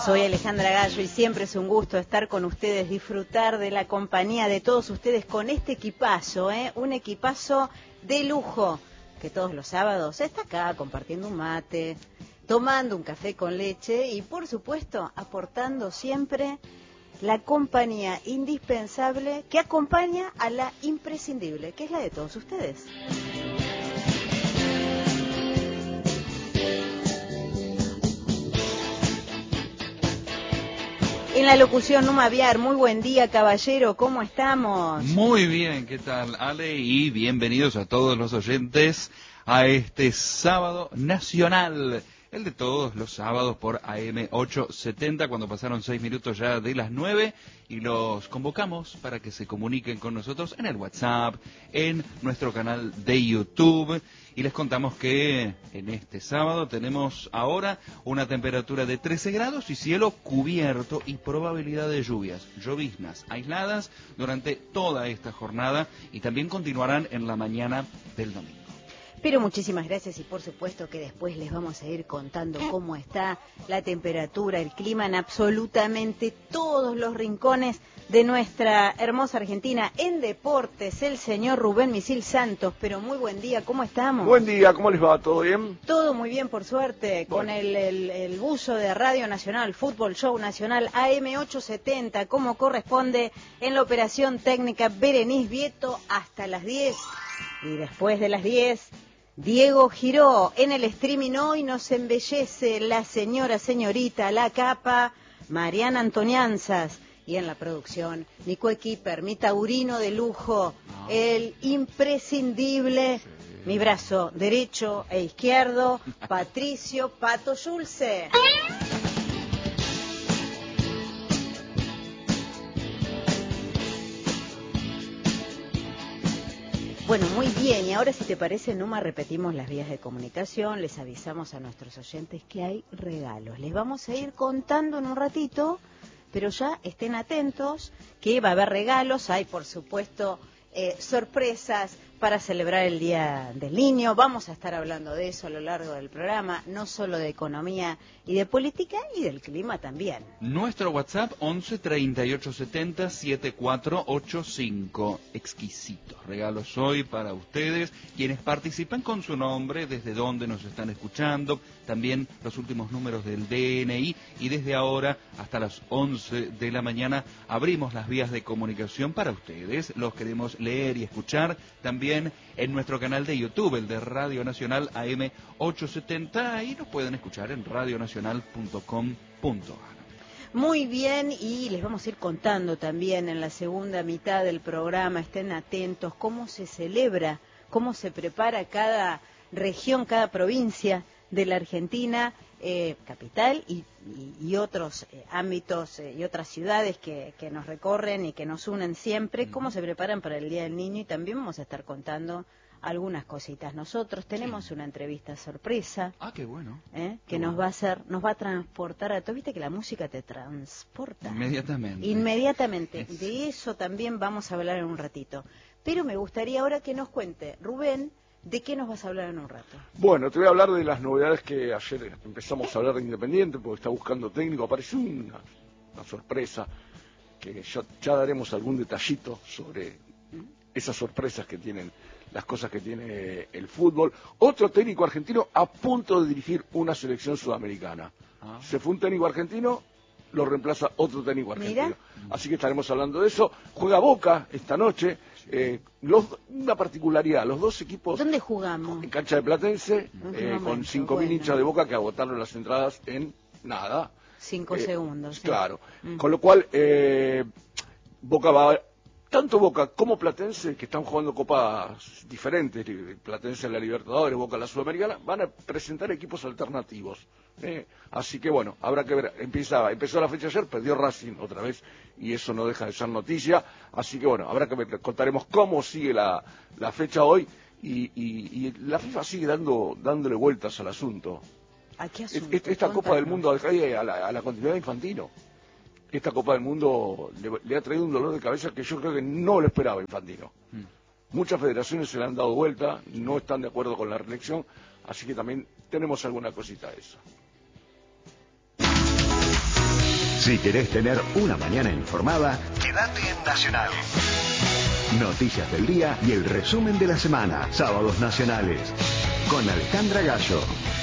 Soy Alejandra Gallo y siempre es un gusto estar con ustedes, disfrutar de la compañía de todos ustedes con este equipazo, un equipazo de lujo que todos los sábados está acá compartiendo un mate, tomando un café con leche y por supuesto aportando siempre la compañía indispensable que acompaña a la imprescindible, que es la de todos ustedes. En la locución Numa Viar, muy buen día, caballero, ¿cómo estamos? Muy bien, ¿qué tal, Ale? Y bienvenidos a todos los oyentes a este sábado nacional, el de todos los sábados por AM 870, cuando pasaron 6 minutos ya de las 9, y los convocamos para que se comuniquen con nosotros en el WhatsApp, en nuestro canal de YouTube, y les contamos que en este sábado tenemos ahora una temperatura de 13 grados y cielo cubierto y probabilidad de lluvias, lloviznas aisladas durante toda esta jornada y también continuarán en la mañana del domingo. Pero muchísimas gracias y por supuesto que después les vamos a ir contando cómo está la temperatura, el clima en absolutamente todos los rincones de nuestra hermosa Argentina. En deportes, el señor Rubén Misil Santos, pero muy buen día, ¿cómo estamos? Buen día, ¿cómo les va? ¿Todo bien? Todo muy bien, por suerte, bueno. Con el buzo de Radio Nacional, Fútbol Show Nacional, AM 870, como corresponde, en la operación técnica Berenice Vieto hasta las 10. Y después de las 10... Diego Giró, en el streaming hoy nos embellece la señorita, la capa, Mariana Antonianzas, y en la producción, mi coequiper, mi taurino de lujo, el imprescindible, mi brazo derecho e izquierdo, Patricio Pato Schulze. Bueno, muy bien, y ahora si te parece, Numa, repetimos las vías de comunicación, les avisamos a nuestros oyentes que hay regalos. Les vamos a ir contando en un ratito, pero ya estén atentos que va a haber regalos, hay por supuesto sorpresas para celebrar el Día del Niño. Vamos a estar hablando de eso a lo largo del programa, no solo de economía y de política y del clima también. Nuestro WhatsApp 11 38 70 7485. Exquisitos regalos hoy para ustedes, quienes participan con su nombre, desde dónde nos están escuchando, también los últimos números del DNI, y desde ahora hasta las 11 de la mañana abrimos las vías de comunicación para ustedes. Los queremos leer y escuchar también en nuestro canal de YouTube, el de Radio Nacional AM 870, y nos pueden escuchar en radionacional.com.ar. Muy bien, y les vamos a ir contando también en la segunda mitad del programa, estén atentos, cómo se celebra, cómo se prepara cada región, cada provincia de la Argentina, capital y otros ámbitos y otras ciudades que nos recorren y que nos unen siempre, cómo se preparan para el Día del Niño, y también vamos a estar contando algunas cositas. Nosotros tenemos una entrevista sorpresa. Ah, qué bueno. Que nos va a transportar a todo. Viste que la música te transporta. Inmediatamente. De eso también vamos a hablar en un ratito. Pero me gustaría ahora que nos cuente, Rubén, ¿de qué nos vas a hablar en un rato? Bueno, te voy a hablar de las novedades que ayer empezamos a hablar de Independiente, porque está buscando técnico. Apareció una sorpresa, que ya daremos algún detallito sobre esas sorpresas que tienen, las cosas que tiene el fútbol. Otro técnico argentino a punto de dirigir una selección sudamericana. Se fue un técnico argentino, lo reemplaza otro técnico argentino. Mira. Así que estaremos hablando de eso. Juega Boca esta noche. Una particularidad, los dos equipos... ¿Dónde jugamos? En cancha de Platense, con 5.000 hinchas de Boca que agotaron las entradas en nada. 5 segundos. Claro. Con lo cual, Boca va... Tanto Boca como Platense, que están jugando copas diferentes, Platense en la Libertadores, Boca en la Sudamericana, van a presentar equipos alternativos. Así que bueno, habrá que ver. Empezó la fecha ayer, perdió Racing otra vez, y eso no deja de ser noticia. Así que bueno, habrá que ver, contaremos cómo sigue la fecha hoy, y la FIFA sigue dándole vueltas al asunto. ¿A qué asunto? Esta Copa del Mundo a la continuidad de Infantino. Esta Copa del Mundo le ha traído un dolor de cabeza que yo creo que no lo esperaba Infantino. Muchas federaciones se le han dado vuelta, no están de acuerdo con la reelección, así que también tenemos alguna cosita de eso. Si querés tener una mañana informada, quédate en Nacional. Noticias del día y el resumen de la semana. Sábados Nacionales. Con Alejandra Gallo.